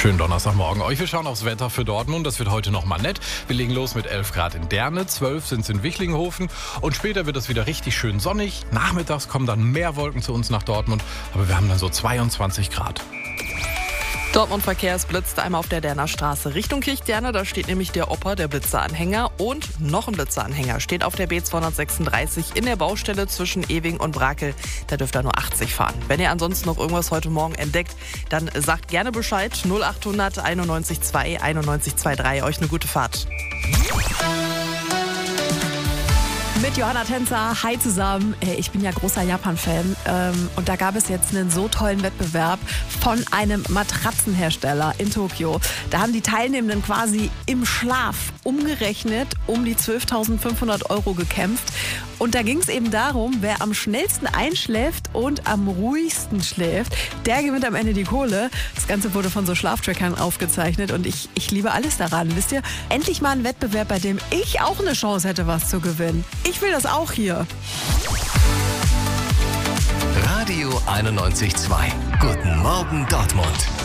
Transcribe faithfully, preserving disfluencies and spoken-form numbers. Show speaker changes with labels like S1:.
S1: Schönen Donnerstagmorgen euch. Wir schauen aufs Wetter für Dortmund. Das wird heute nochmal nett. Wir legen los mit elf Grad in Derne, zwölf sind es in Wichlingenhofen und später wird es wieder richtig schön sonnig. Nachmittags kommen dann mehr Wolken zu uns nach Dortmund, aber wir haben dann so zweiundzwanzig Grad.
S2: Dortmund Verkehrsblitzt einmal auf der Derner Straße Richtung Kirchderne. Da steht nämlich der Opa, der Blitzeranhänger, und noch ein Blitzeranhänger steht auf der B zweihundertsechsunddreißig in der Baustelle zwischen Ewing und Brakel. Da dürft ihr nur achtzig fahren. Wenn ihr ansonsten noch irgendwas heute Morgen entdeckt, dann sagt gerne Bescheid. null achthundert einundneunzig zwei einundneunzig dreiundzwanzig. Euch eine gute Fahrt.
S3: Mit Johanna Tänzer, hi zusammen. Ich bin ja großer Japan-Fan und da gab es jetzt einen so tollen Wettbewerb von einem Matratzenhersteller in Tokio. Da haben die Teilnehmenden quasi im Schlaf umgerechnet um die zwölftausendfünfhundert Euro gekämpft. Und da ging es eben darum, wer am schnellsten einschläft und am ruhigsten schläft, der gewinnt am Ende die Kohle. Das Ganze wurde von so Schlaftrackern aufgezeichnet und ich, ich liebe alles daran. Wisst ihr, endlich mal ein Wettbewerb, bei dem ich auch eine Chance hätte, was zu gewinnen. Ich will das auch hier.
S4: Radio einundneunzig Komma zwei. Guten Morgen Dortmund.